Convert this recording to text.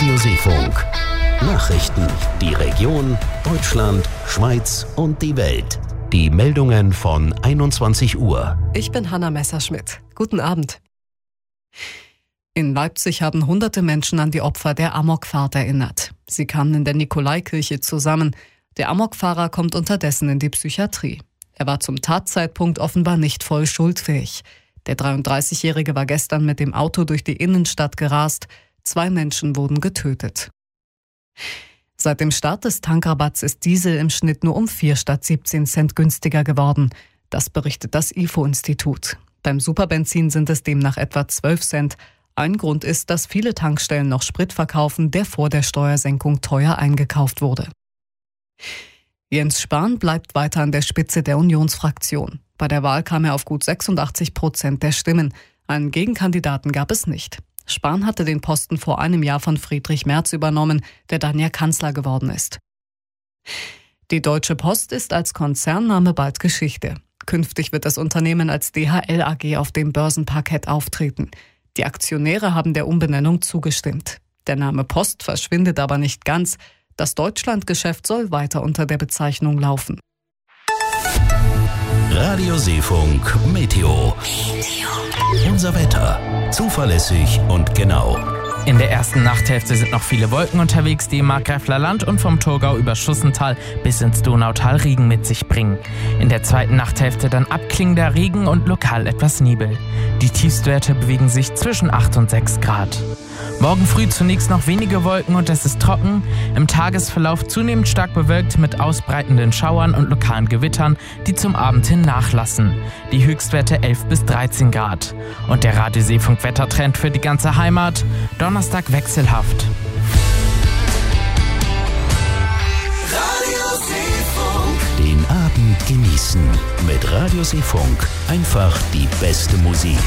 Radioseefunk. Nachrichten, die Region, Deutschland, Schweiz und die Welt. Die Meldungen von 21 Uhr. Ich bin Hanna Messerschmidt. Guten Abend. In Leipzig haben hunderte Menschen an die Opfer der Amokfahrt erinnert. Sie kamen in der Nikolaikirche zusammen. Der Amokfahrer kommt unterdessen in die Psychiatrie. Er war zum Tatzeitpunkt offenbar nicht voll schuldfähig. Der 33-Jährige war gestern mit dem Auto durch die Innenstadt gerast. 2 Menschen wurden getötet. Seit dem Start des Tankrabatts ist Diesel im Schnitt nur um 4 statt 17 Cent günstiger geworden. Das berichtet das IFO-Institut. Beim Superbenzin sind es demnach etwa 12 Cent. Ein Grund ist, dass viele Tankstellen noch Sprit verkaufen, der vor der Steuersenkung teuer eingekauft wurde. Jens Spahn bleibt weiter an der Spitze der Unionsfraktion. Bei der Wahl kam er auf gut 86% der Stimmen. Einen Gegenkandidaten gab es nicht. Spahn hatte den Posten vor einem Jahr von Friedrich Merz übernommen, der dann ja Kanzler geworden ist. Die Deutsche Post ist als Konzernname bald Geschichte. Künftig wird das Unternehmen als DHL AG auf dem Börsenparkett auftreten. Die Aktionäre haben der Umbenennung zugestimmt. Der Name Post verschwindet aber nicht ganz. Das Deutschlandgeschäft soll weiter unter der Bezeichnung laufen. Radioseefunk Meteo. Unser Wetter. Zuverlässig und genau. In der ersten Nachthälfte sind noch viele Wolken unterwegs, die im Markgräfler Land und vom Thurgau über Schussental bis ins Donautal Regen mit sich bringen. In der zweiten Nachthälfte dann abklingender Regen und lokal etwas Nebel. Die Tiefstwerte bewegen sich zwischen 8 und 6 Grad. Morgen früh zunächst noch wenige Wolken und es ist trocken. Im Tagesverlauf zunehmend stark bewölkt mit ausbreitenden Schauern und lokalen Gewittern, die zum Abend hin nachlassen. Die Höchstwerte 11 bis 13 Grad. Und der Radioseefunk-Wettertrend für die ganze Heimat: Donnerstag wechselhaft. Den Abend genießen mit Radioseefunk. Einfach die beste Musik.